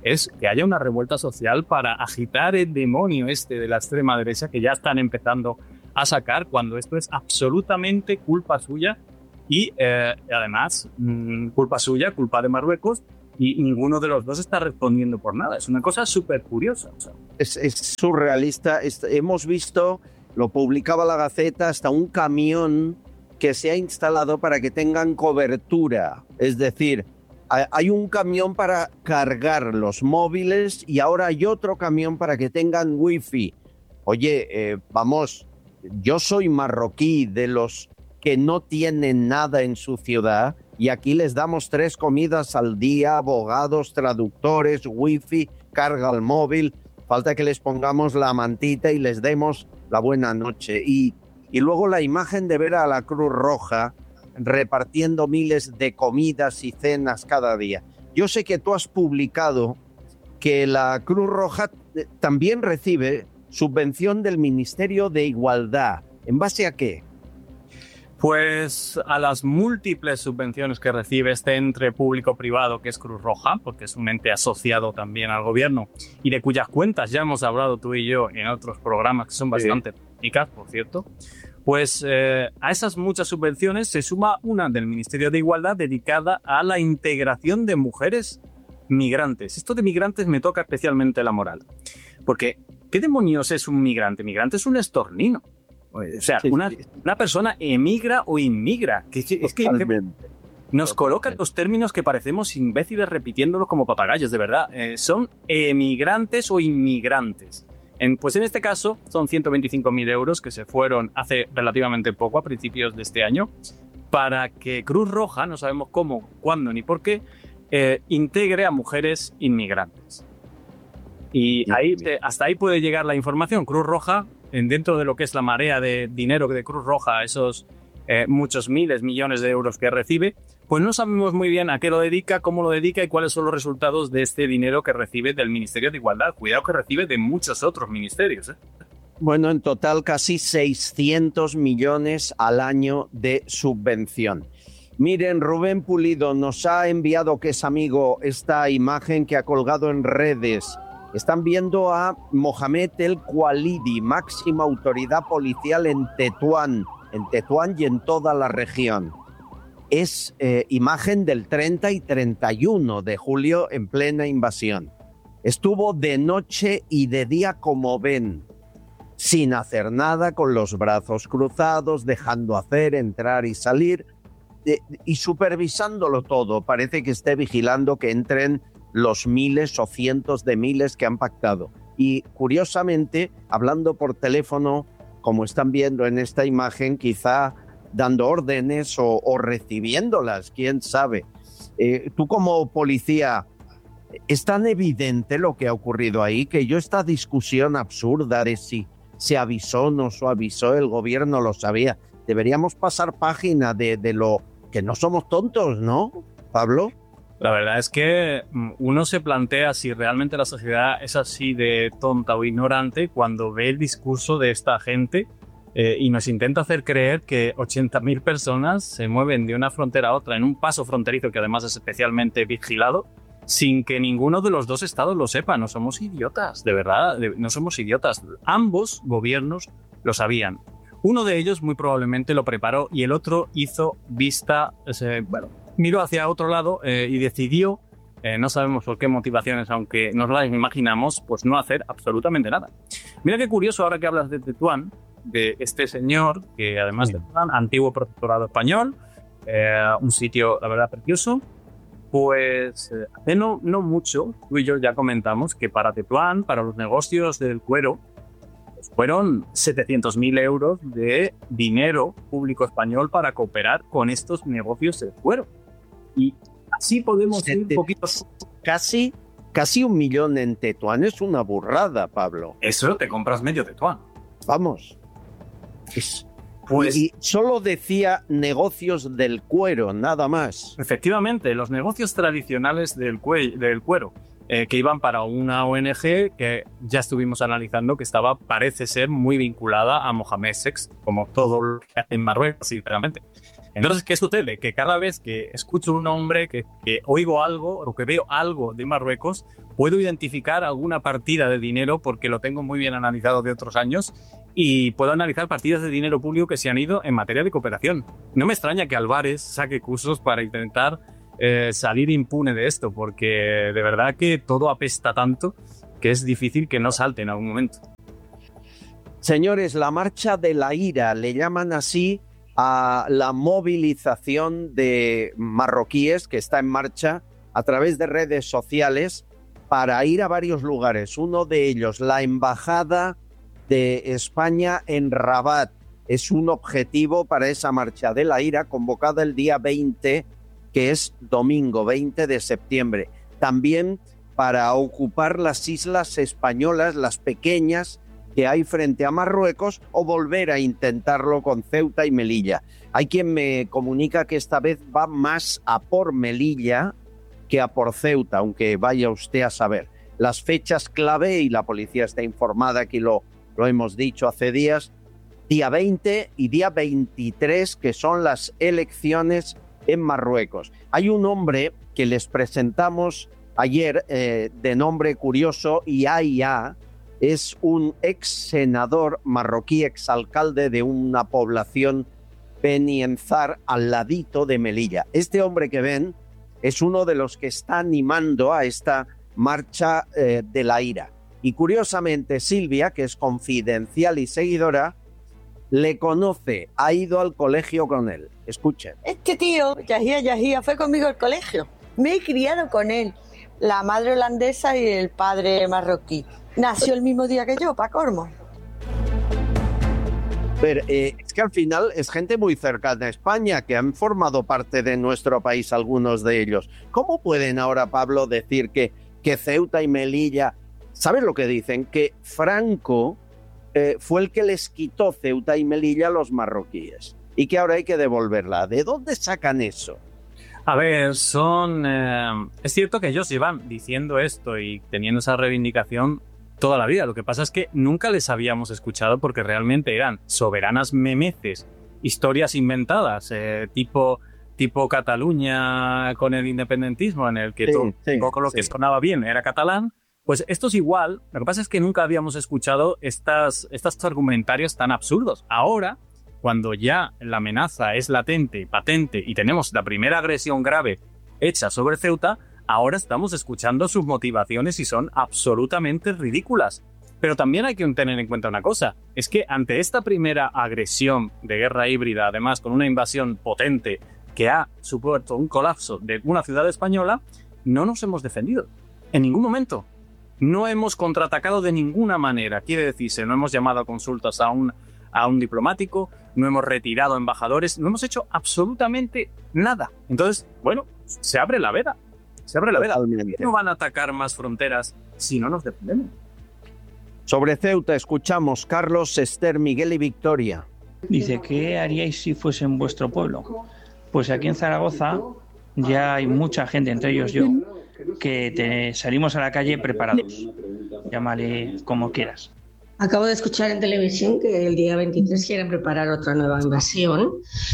Speaker 10: es que haya una revuelta social para agitar el demonio este de la extrema derecha que ya están empezando a sacar, cuando esto es absolutamente culpa suya y eh, además mmm, culpa suya, culpa de Marruecos, y ninguno de los dos está respondiendo por nada. Es una cosa súper curiosa. O sea.
Speaker 2: Es, es surrealista. Es, hemos visto, lo publicaba la Gaceta, hasta un camión que se ha instalado para que tengan cobertura. Es decir, hay un camión para cargar los móviles y ahora hay otro camión para que tengan wifi. Oye, eh, vamos, yo soy marroquí, de los que no tienen nada en su ciudad, y aquí les damos tres comidas al día, abogados, traductores, wifi, carga al móvil. Falta que les pongamos la mantita y les demos la buena noche. Y, y luego la imagen de ver a la Cruz Roja repartiendo miles de comidas y cenas cada día. Yo sé que tú has publicado que la Cruz Roja también recibe subvención del Ministerio de Igualdad. ¿En base a qué?
Speaker 10: Pues a las múltiples subvenciones que recibe este ente público-privado que es Cruz Roja, porque es un ente asociado también al gobierno y de cuyas cuentas ya hemos hablado tú y yo en otros programas que son bastante técnicas, por cierto. Pues eh, a esas muchas subvenciones se suma una del Ministerio de Igualdad dedicada a la integración de mujeres migrantes. Esto de migrantes me toca especialmente la moral, porque ¿qué demonios es un migrante? Migrante es un estornino. O sea, sí, una, sí. una persona emigra o inmigra. Que, que, es que, que nos colocan los términos que parecemos imbéciles repitiéndolos como papagayos, de verdad. Eh, son emigrantes o inmigrantes. En, pues en este caso son ciento veinticinco mil euros que se fueron hace relativamente poco, a principios de este año, para que Cruz Roja, no sabemos cómo, cuándo ni por qué, eh, integre a mujeres inmigrantes. Y ahí, hasta ahí puede llegar la información. Cruz Roja, dentro de lo que es la marea de dinero de Cruz Roja, esos eh, muchos miles, millones de euros que recibe, pues no sabemos muy bien a qué lo dedica, cómo lo dedica y cuáles son los resultados de este dinero que recibe del Ministerio de Igualdad. Cuidado que recibe de muchos otros ministerios, ¿eh?
Speaker 2: Bueno, en total casi seiscientos millones al año de subvención. Miren, Rubén Pulido nos ha enviado, que es amigo, esta imagen que ha colgado en redes. Están viendo a Mohamed El Kualidi, máxima autoridad policial en Tetuán, en Tetuán y en toda la región. Es eh, imagen del treinta y treinta y uno de julio en plena invasión. Estuvo de noche y de día como ven, sin hacer nada, con los brazos cruzados, dejando hacer, entrar y salir, de, y supervisándolo todo. Parece que esté vigilando que entren los miles o cientos de miles que han pactado. Y curiosamente, hablando por teléfono, como están viendo en esta imagen, quizá dando órdenes o, o recibiéndolas, quién sabe. Eh, tú como policía, ¿es tan evidente lo que ha ocurrido ahí que yo esta discusión absurda de si se avisó o no se avisó, el gobierno lo sabía? Deberíamos pasar página de, de lo que no somos tontos, ¿no, Pablo?
Speaker 10: La verdad es que uno se plantea si realmente la sociedad es así de tonta o ignorante cuando ve el discurso de esta gente eh, y nos intenta hacer creer que ochenta mil personas se mueven de una frontera a otra en un paso fronterizo que además es especialmente vigilado sin que ninguno de los dos estados lo sepa. No somos idiotas, de verdad, de, no somos idiotas. Ambos gobiernos lo sabían. Uno de ellos muy probablemente lo preparó y el otro hizo vista, eh, bueno, miró hacia otro lado eh, y decidió, eh, no sabemos por qué motivaciones, aunque nos las imaginamos, pues no hacer absolutamente nada. Mira qué curioso ahora que hablas de Tetuán, de este señor, que además de Tetuán, antiguo protectorado español, eh, un sitio, la verdad, precioso. Pues eh, hace no, no mucho, tú y yo ya comentamos que para Tetuán, para los negocios del cuero, pues fueron setecientos mil euros de dinero público español para cooperar con estos negocios del cuero. Y así podemos
Speaker 2: Sete,
Speaker 10: ir un poquito...
Speaker 2: Casi, casi un millón en Tetuán es una burrada, Pablo.
Speaker 10: Eso te compras medio Tetuán.
Speaker 2: Vamos. Es...
Speaker 10: Pues,
Speaker 2: y solo decía negocios del cuero, nada más.
Speaker 10: Efectivamente, los negocios tradicionales del, cue- del cuero, eh, que iban para una O N G que ya estuvimos analizando que estaba, parece ser, muy vinculada a Mohamed Sex, como todo lo que hace en Marruecos, sinceramente. Entonces, ¿qué sucede? Que cada vez que escucho un nombre, que, que oigo algo o que veo algo de Marruecos, puedo identificar alguna partida de dinero porque lo tengo muy bien analizado de otros años y puedo analizar partidas de dinero público que se han ido en materia de cooperación. No me extraña que Álvarez saque cursos para intentar eh, salir impune de esto, porque de verdad que todo apesta tanto que es difícil que no salte en algún momento.
Speaker 2: Señores, la marcha de la ira, le llaman así a la movilización de marroquíes que está en marcha a través de redes sociales para ir a varios lugares. Uno de ellos, la Embajada de España en Rabat, es un objetivo para esa marcha de la ira convocada el día veinte, que es domingo veinte de septiembre. También para ocupar las islas españolas, las pequeñas que hay frente a Marruecos, o volver a intentarlo con Ceuta y Melilla. Hay quien me comunica que esta vez va más a por Melilla que a por Ceuta, aunque vaya usted a saber. Las fechas clave, y la policía está informada, aquí lo, lo hemos dicho hace días, día veinte y día veintitrés, que son las elecciones en Marruecos. Hay un hombre que les presentamos ayer, eh, de nombre curioso, Yahya. Es un ex senador marroquí, ex alcalde de una población, Beni Enzar, al ladito de Melilla. Este hombre que ven es uno de los que está animando a esta marcha eh, de la ira. Y curiosamente Silvia, que es confidencial y seguidora, le conoce, ha ido al colegio con él. Escuchen.
Speaker 11: Este tío, Yahya Yahya, fue conmigo al colegio. Me he criado con él. La madre holandesa y el padre marroquí. Nació el mismo día que yo, pa' colmo.
Speaker 2: Pero eh, es que al final es gente muy cercana a España, que han formado parte de nuestro país, algunos de ellos. ¿Cómo pueden ahora, Pablo, decir que, que Ceuta y Melilla... ¿Sabes lo que dicen? Que Franco eh, fue el que les quitó Ceuta y Melilla a los marroquíes y que ahora hay que devolverla. ¿De dónde sacan eso?
Speaker 10: A ver, son... Eh, es cierto que ellos llevan diciendo esto y teniendo esa reivindicación toda la vida. Lo que pasa es que nunca les habíamos escuchado porque realmente eran soberanas memeces, historias inventadas, eh, tipo, tipo Cataluña con el independentismo, en el que sí, todo sí, un poco lo sí. que sonaba bien era catalán. Pues esto es igual. Lo que pasa es que nunca habíamos escuchado estas, estos argumentarios tan absurdos. Ahora, cuando ya la amenaza es latente y patente y tenemos la primera agresión grave hecha sobre Ceuta, ahora estamos escuchando sus motivaciones y son absolutamente ridículas. Pero también hay que tener en cuenta una cosa, es que ante esta primera agresión de guerra híbrida, además con una invasión potente que ha supuesto un colapso de una ciudad española, no nos hemos defendido en ningún momento. No hemos contraatacado de ninguna manera, quiere decirse, no hemos llamado a consultas a un, a un diplomático, no hemos retirado embajadores, no hemos hecho absolutamente nada. Entonces, bueno, se abre la veda. Se abre la veda. No van a atacar más fronteras si no nos defendemos.
Speaker 2: Sobre Ceuta escuchamos Carlos, Esther, Miguel y Victoria.
Speaker 12: Dice, ¿qué haríais si fuese en vuestro pueblo? Pues aquí en Zaragoza ya hay mucha gente, entre ellos yo, que te salimos a la calle preparados. Llámale como quieras.
Speaker 13: Acabo de escuchar en televisión que el día veintitrés quieren preparar otra nueva invasión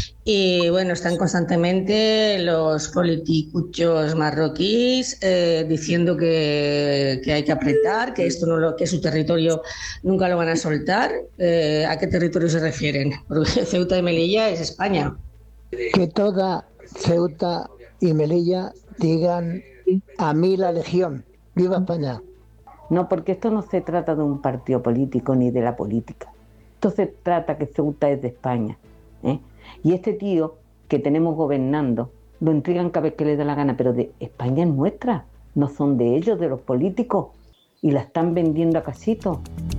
Speaker 13: y bueno, están constantemente los politicuchos marroquíes eh, diciendo que, que hay que apretar, que esto no lo, que su territorio nunca lo van a soltar. Eh, ¿A qué territorio se refieren? Porque Ceuta y Melilla es España.
Speaker 14: Que toda Ceuta y Melilla digan a mí la legión, ¡viva España!
Speaker 15: No, porque esto no se trata de un partido político ni de la política. Esto se trata que Ceuta es de España, ¿eh? Y este tío que tenemos gobernando lo intrigan cada vez que le da la gana, pero de España es nuestra, no son de ellos, de los políticos, y la están vendiendo a casito.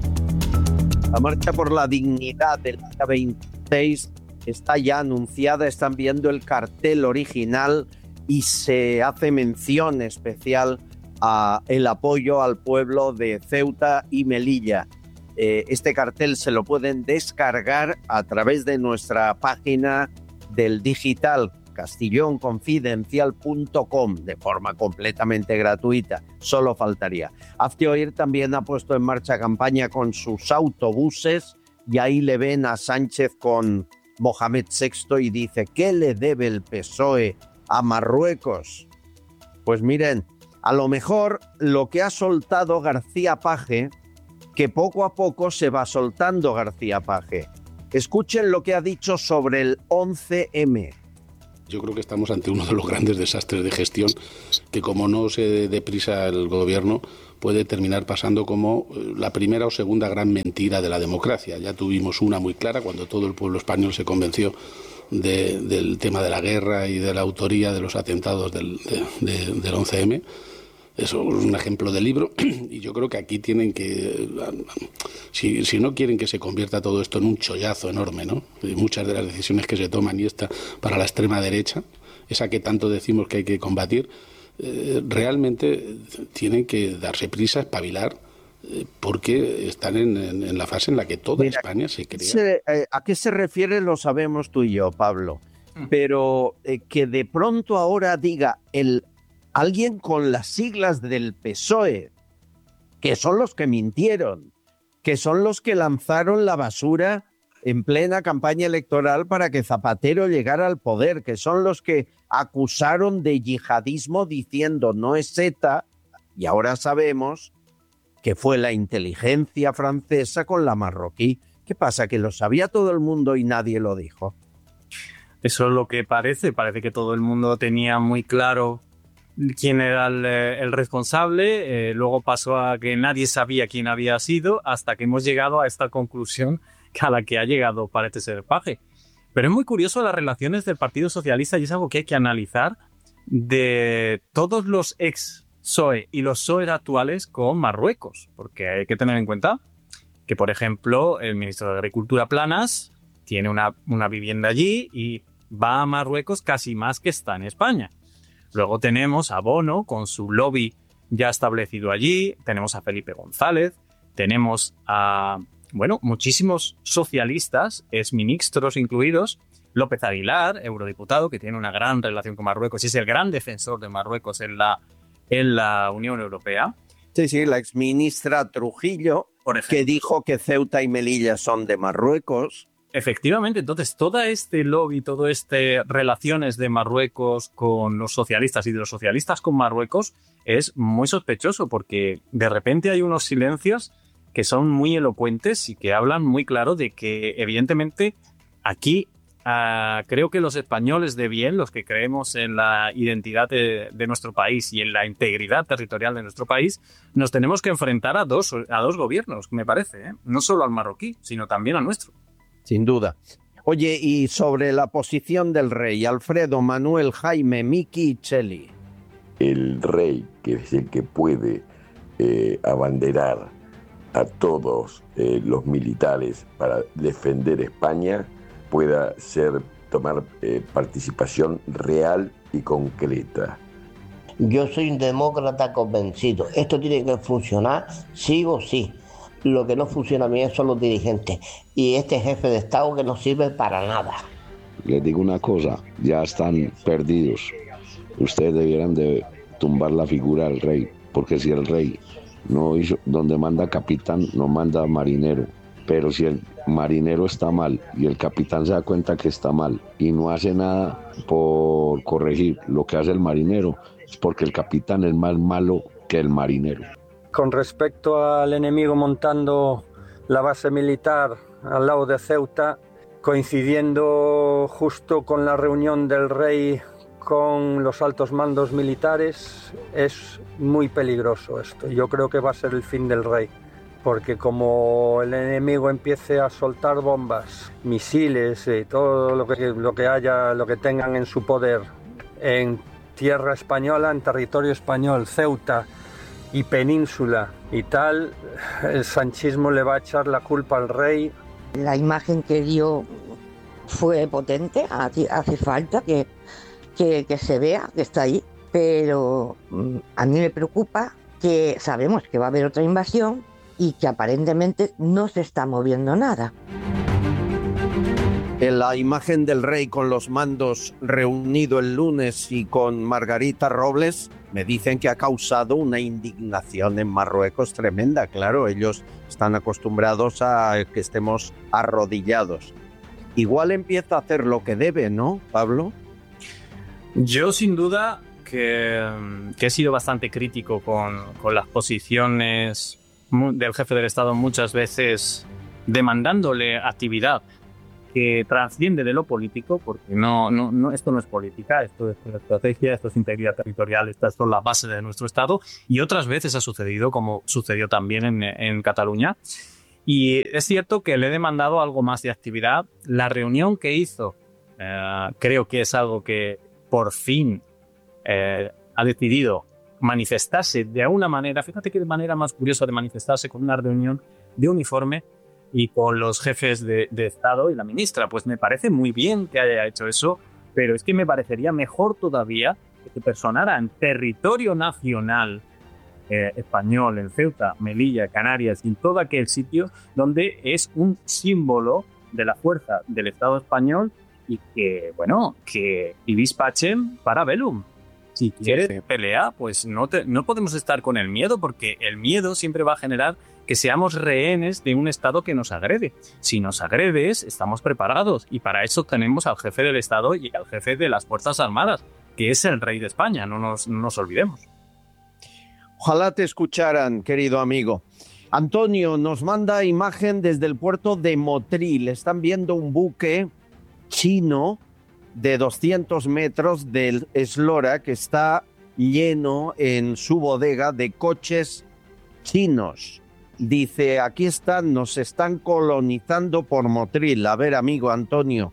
Speaker 2: La marcha por la dignidad del día veintiséis está ya anunciada, están viendo el cartel original y se hace mención especial a el apoyo al pueblo de Ceuta y Melilla. Eh, este cartel se lo pueden descargar a través de nuestra página del digital castillón confidencial punto com de forma completamente gratuita, solo faltaría. Hazte Oír también ha puesto en marcha campaña con sus autobuses y ahí le ven a Sánchez con Mohamed sexto y dice, ¿qué le debe el P S O E a Marruecos? Pues miren, a lo mejor lo que ha soltado García Paje, que poco a poco se va soltando García Paje. Escuchen lo que ha dicho sobre el once eme.
Speaker 16: Yo creo que estamos ante uno de los grandes desastres de gestión que, como no se dé prisa el gobierno, puede terminar pasando como la primera o segunda gran mentira de la democracia. Ya tuvimos una muy clara cuando todo el pueblo español se convenció de, del tema de la guerra y de la autoría de los atentados del, de, de, del once eme. Eso es un ejemplo de libro y yo creo que aquí tienen que, si, si no quieren que se convierta todo esto en un chollazo enorme, ¿no? Y muchas de las decisiones que se toman, y esta para la extrema derecha, esa que tanto decimos que hay que combatir, eh, realmente tienen que darse prisa, espabilar, eh, porque están en, en, en la fase en la que toda Mira, España se crea.
Speaker 2: Se, eh, ¿A qué se refiere? Lo sabemos tú y yo, Pablo, pero eh, que de pronto ahora diga el alguien con las siglas del P S O E, que son los que mintieron, que son los que lanzaron la basura en plena campaña electoral para que Zapatero llegara al poder, que son los que acusaron de yihadismo diciendo no es ETA, y ahora sabemos que fue la inteligencia francesa con la marroquí. ¿Qué pasa? ¿Que lo sabía todo el mundo y nadie lo dijo?
Speaker 10: Eso es lo que parece. Parece que todo el mundo tenía muy claro quién era el, el responsable, eh, luego pasó a que nadie sabía quién había sido, hasta que hemos llegado a esta conclusión a la que ha llegado, parece ser, Paje. Pero es muy curioso las relaciones del Partido Socialista y es algo que hay que analizar de todos los ex P S O E y los P S O E actuales con Marruecos, porque hay que tener en cuenta que, por ejemplo, el ministro de Agricultura, Planas, tiene una, una vivienda allí y va a Marruecos casi más que está en España. Luego tenemos a Bono con su lobby ya establecido allí, tenemos a Felipe González, tenemos a, bueno, muchísimos socialistas, exministros incluidos, López Aguilar, eurodiputado, que tiene una gran relación con Marruecos y es el gran defensor de Marruecos en la, en la Unión Europea.
Speaker 2: Sí, sí, la exministra Trujillo, por ejemplo, que dijo que Ceuta y Melilla son de Marruecos.
Speaker 10: Efectivamente, entonces todo este lobby, todo este relaciones de Marruecos con los socialistas y de los socialistas con Marruecos es muy sospechoso porque de repente hay unos silencios que son muy elocuentes y que hablan muy claro de que evidentemente aquí uh, creo que los españoles de bien, los que creemos en la identidad de, de nuestro país y en la integridad territorial de nuestro país, nos tenemos que enfrentar a dos, a dos gobiernos, me parece, ¿eh? No solo al marroquí, sino también al nuestro.
Speaker 2: Sin duda. Oye, y sobre la posición del rey, Alfredo, Manuel, Jaime, Miki y Cheli.
Speaker 17: El rey, que es el que puede eh, abanderar a todos eh, los militares para defender España, pueda ser, tomar eh, participación real y concreta.
Speaker 18: Yo soy un demócrata convencido. Esto tiene que funcionar sí o sí. Lo que no funciona bien son los dirigentes y este jefe de Estado que no sirve para nada.
Speaker 19: Les digo una cosa, ya están perdidos. Ustedes debieran de tumbar la figura del rey, porque si el rey no hizo, donde manda capitán, no manda marinero. Pero si el marinero está mal y el capitán se da cuenta que está mal y no hace nada por corregir lo que hace el marinero, es porque el capitán es más malo que el marinero.
Speaker 20: Con respecto al enemigo montando la base militar al lado de Ceuta, coincidiendo justo con la reunión del rey con los altos mandos militares, es muy peligroso esto. Yo creo que va a ser el fin del rey, porque como el enemigo empiece a soltar bombas, misiles y todo lo que, lo que haya, lo que tengan en su poder en tierra española, en territorio español, Ceuta y península y tal, el sanchismo le va a echar la culpa al rey.
Speaker 11: La imagen que dio fue potente, hace falta que, que, que se vea que está ahí, pero a mí me preocupa que sabemos que va a haber otra invasión y que aparentemente no se está moviendo nada.
Speaker 2: En la imagen del rey con los mandos reunido el lunes y con Margarita Robles, me dicen que ha causado una indignación en Marruecos tremenda. Claro, ellos están acostumbrados a que estemos arrodillados. igual empieza a hacer lo que debe, ¿no, Pablo?
Speaker 10: Yo sin duda que, que he sido bastante crítico con, con las posiciones del jefe del Estado, muchas veces demandándole actividad que trasciende de lo político, porque no, no, no, esto no es política, esto es estrategia, esto es integridad territorial, estas son las bases de nuestro Estado, y otras veces ha sucedido, como sucedió también en, en Cataluña. Y es cierto que le he demandado algo más de actividad. La reunión que hizo, eh, creo que es algo que por fin eh, ha decidido manifestarse de una manera, fíjate qué manera más curiosa de manifestarse, con una reunión de uniforme y con los jefes de, de Estado y la ministra. Pues me parece muy bien que haya hecho eso, pero es que me parecería mejor todavía que se personara en territorio nacional eh, español, en Ceuta, Melilla, Canarias y en todo aquel sitio donde es un símbolo de la fuerza del Estado español y que, bueno, que ibis pacem para bellum. Si quieres sí, sí. pelea, pues no, te, no podemos estar con el miedo, porque el miedo siempre va a generar que seamos rehenes de un Estado que nos agrede. Si nos agredes, estamos preparados, y para eso tenemos al jefe del Estado y al jefe de las Fuerzas Armadas, que es el rey de España, no nos, no nos olvidemos.
Speaker 2: Ojalá te escucharan, querido amigo. Antonio nos manda imagen desde el puerto de Motril. Están viendo un buque chino de doscientos metros del Eslora que está lleno en su bodega de coches chinos. Dice, aquí están, nos están colonizando por Motril. A ver, amigo Antonio,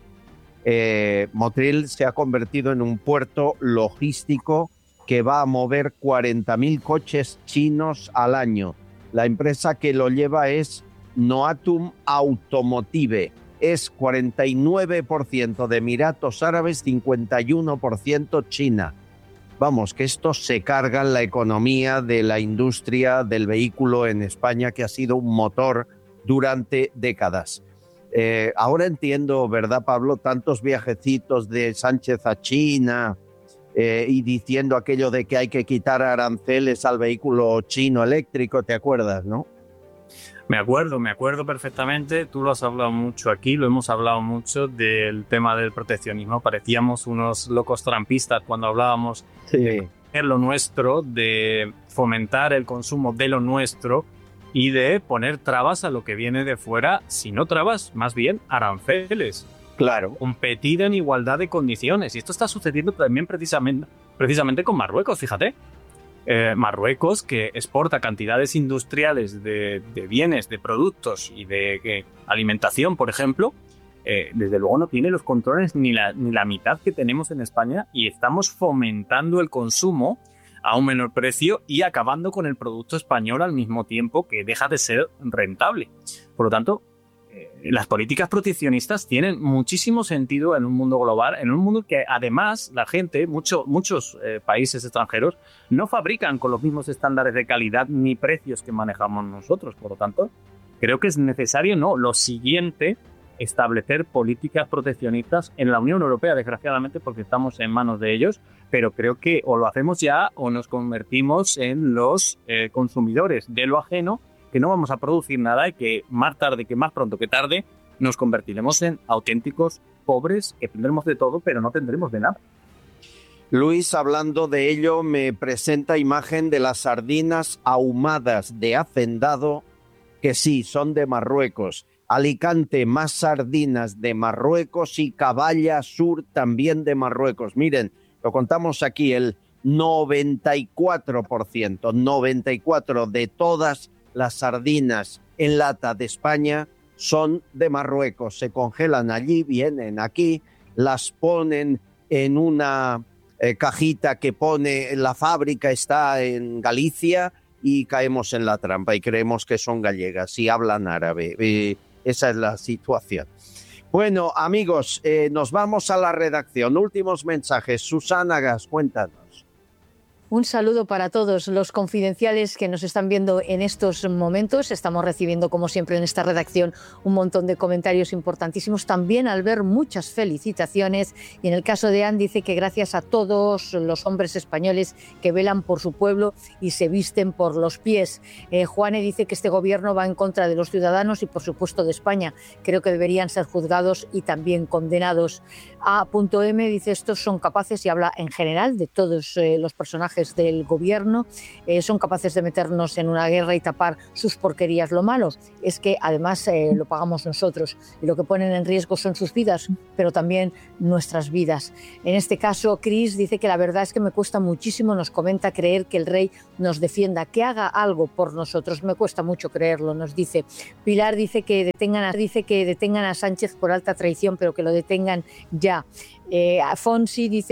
Speaker 2: eh, Motril se ha convertido en un puerto logístico que va a mover cuarenta mil coches chinos al año. La empresa que lo lleva es Noatum Automotive. Es cuarenta y nueve por ciento de Emiratos Árabes, cincuenta y uno por ciento China. Vamos, que esto se carga en la economía de la industria del vehículo en España, que ha sido un motor durante décadas. Eh, ahora entiendo, ¿verdad, Pablo? Tantos viajecitos de Sánchez a China eh, y diciendo aquello de que hay que quitar aranceles al vehículo chino eléctrico, ¿te acuerdas, no?
Speaker 10: Me acuerdo, me acuerdo perfectamente. Tú lo has hablado mucho aquí, lo hemos hablado mucho del tema del proteccionismo. Parecíamos unos locos trampistas cuando hablábamos sí. de lo nuestro, de fomentar el consumo de lo nuestro y de poner trabas a lo que viene de fuera, si no trabas, más bien aranceles.
Speaker 2: Claro.
Speaker 10: Competir en igualdad de condiciones. Y esto está sucediendo también precisamente, precisamente con Marruecos, fíjate. Eh, Marruecos, que exporta cantidades industriales de, de bienes, de productos y de eh, alimentación, por ejemplo, eh, desde luego no tiene los controles ni la, ni la mitad que tenemos en España, y estamos fomentando el consumo a un menor precio y acabando con el producto español al mismo tiempo que deja de ser rentable. Por lo tanto, eh, las políticas proteccionistas tienen muchísimo sentido en un mundo global, en un mundo que además la gente, mucho, muchos eh, países extranjeros, no fabrican con los mismos estándares de calidad ni precios que manejamos nosotros. Por lo tanto, creo que es necesario, no, lo siguiente, establecer políticas proteccionistas en la Unión Europea, desgraciadamente, porque estamos en manos de ellos, pero creo que o lo hacemos ya o nos convertimos en los eh, consumidores de lo ajeno, que no vamos a producir nada y que más tarde, que más pronto que tarde, nos convertiremos en auténticos pobres, que tendremos de todo, pero no tendremos de nada.
Speaker 2: Luis, hablando de ello, me presenta imagen de las sardinas ahumadas de Hacendado, que sí, son de Marruecos. Alicante, más sardinas de Marruecos, y Caballa Sur también de Marruecos. Miren, lo contamos aquí, el noventa y cuatro por ciento, noventa y cuatro por ciento de todas las sardinas en lata de España son de Marruecos. Se congelan allí, vienen aquí, las ponen en una eh, cajita que pone la fábrica está en Galicia, y caemos en la trampa y creemos que son gallegas y hablan árabe. Eh, esa es la situación. Bueno, amigos, eh, nos vamos a la redacción. Últimos mensajes. Susana Gas, cuéntanos.
Speaker 21: Un saludo para todos los confidenciales que nos están viendo en estos momentos. Estamos recibiendo, como siempre, en esta redacción un montón de comentarios importantísimos. También al ver muchas felicitaciones. Y en el caso de Anne dice que gracias a todos los hombres españoles que velan por su pueblo y se visten por los pies. Eh, Juane dice que este gobierno va en contra de los ciudadanos y, por supuesto, de España. Creo que deberían ser juzgados y también condenados. A M dice estos son capaces, y habla en general de todos eh, los personajes del gobierno, eh, son capaces de meternos en una guerra y tapar sus porquerías. Lo malo es que además eh, lo pagamos nosotros y lo que ponen en riesgo son sus vidas, pero también nuestras vidas. En este caso, Chris dice que la verdad es que me cuesta muchísimo, nos comenta, creer que el rey nos defienda, que haga algo por nosotros. Me cuesta mucho creerlo, nos dice. Pilar dice que detengan a, dice que detengan a Sánchez por alta traición, pero que lo detengan ya. Eh, Fonsi dice